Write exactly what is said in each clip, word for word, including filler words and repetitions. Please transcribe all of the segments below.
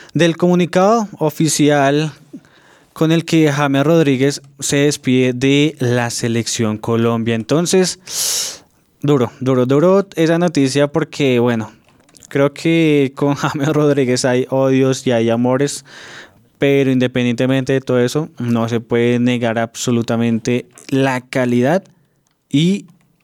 del comunicado oficial con el que James Rodríguez se despide de la selección Colombia. Entonces, duro, duro, duro esa noticia porque, bueno, creo que con James Rodríguez hay odios y hay amores, pero independientemente de todo eso, no se puede negar absolutamente la calidad y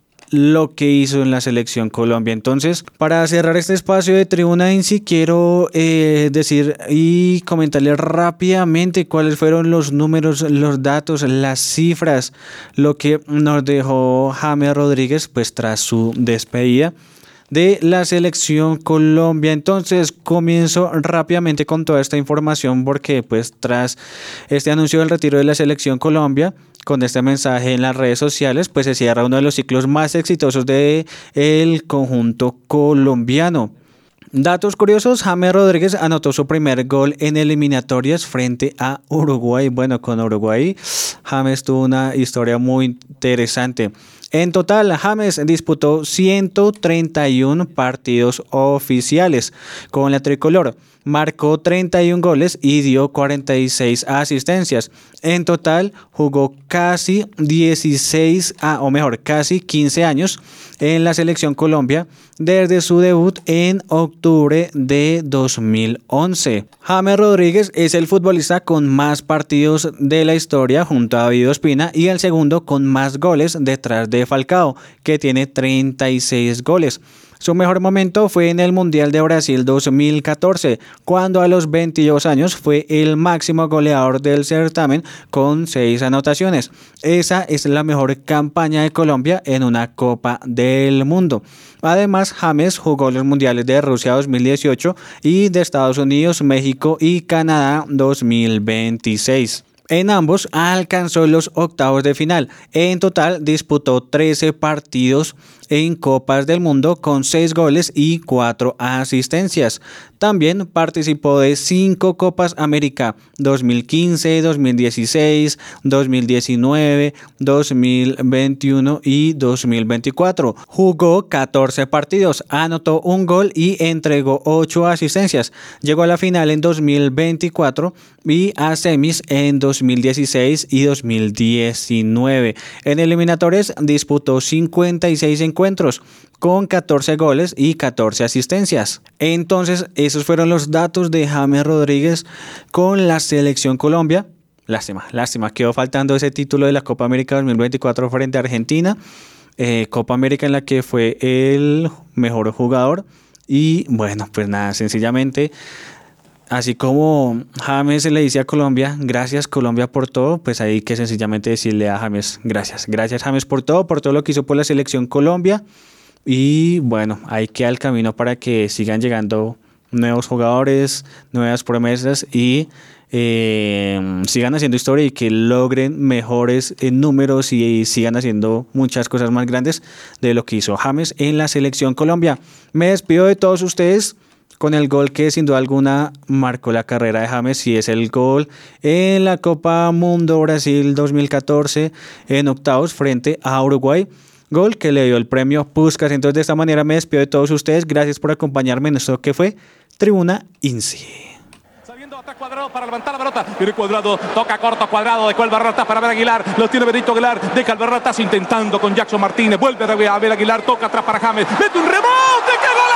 lo que hizo en la selección Colombia. Entonces, para cerrar este espacio de Tribuna Insi, quiero eh, decir y comentarles rápidamente cuáles fueron los números, los datos, las cifras, lo que nos dejó James Rodríguez pues tras su despedida de la selección Colombia. Entonces comienzo rápidamente con toda esta información porque pues tras este anuncio del retiro de la selección Colombia, con este mensaje en las redes sociales, pues se cierra uno de los ciclos más exitosos de el conjunto colombiano. Datos curiosos: James Rodríguez anotó su primer gol en eliminatorias frente a Uruguay. Bueno, con Uruguay James tuvo una historia muy interesante. En total, James disputó ciento treinta y uno partidos oficiales con la tricolor. Marcó treinta y uno goles y dio cuarenta y seis asistencias. En total, jugó casi dieciséis, ah, o mejor, casi quince años en la selección Colombia desde su debut en octubre de dos mil once. James Rodríguez es el futbolista con más partidos de la historia junto a David Ospina y el segundo con más goles detrás de Falcao, que tiene treinta y seis goles. Su mejor momento fue en el Mundial de Brasil dos mil catorce, cuando a los veintidós años fue el máximo goleador del certamen con seis anotaciones. Esa es la mejor campaña de Colombia en una Copa del Mundo. Además, James jugó los Mundiales de Rusia dos mil dieciocho y de Estados Unidos, México y Canadá dos mil veintiséis. En ambos alcanzó los octavos de final. En total disputó trece partidos en Copas del Mundo con seis goles y cuatro asistencias. También participó de cinco Copas América: dos mil quince, dos mil dieciséis, dos mil diecinueve, dos mil veintiuno y dos mil veinticuatro. Jugó catorce partidos, anotó un gol y entregó ocho asistencias. Llegó a la final en dos mil veinticuatro y a semis en dos mil dieciséis y dos mil diecinueve. En eliminatorias disputó cincuenta y seis encuentros con catorce goles y catorce asistencias. Entonces, esos fueron los datos de James Rodríguez con la selección Colombia. Lástima, lástima, quedó faltando ese título de la Copa América dos mil veinticuatro frente a Argentina. Eh, Copa América en la que fue el mejor jugador. Y bueno, pues nada, sencillamente, así como James le dice a Colombia, gracias Colombia por todo, pues hay que sencillamente decirle a James, gracias, gracias James por todo, por todo lo que hizo por la selección Colombia. Y bueno, ahí queda el camino para que sigan llegando nuevos jugadores, nuevas promesas y eh, sigan haciendo historia y que logren mejores eh, números y sigan haciendo muchas cosas más grandes de lo que hizo James en la selección Colombia. Me despido de todos ustedes con el gol que sin duda alguna marcó la carrera de James, y es el gol en la Copa Mundo Brasil dos mil catorce en octavos frente a Uruguay. Gol que le dio el premio Puskás. Entonces, de esta manera me despido de todos ustedes. Gracias por acompañarme en esto que fue Tribuna Insi. Saliendo atrás Cuadrado para levantar la pelota. Viene Cuadrado, toca corto Cuadrado, dejó el Berratas para ver Aguilar. Lo tiene Benito Aguilar, deja el Berratas intentando con Jackson Martínez. Vuelve a ver Aguilar, toca atrás para James. Mete un rebote, ¡qué gol!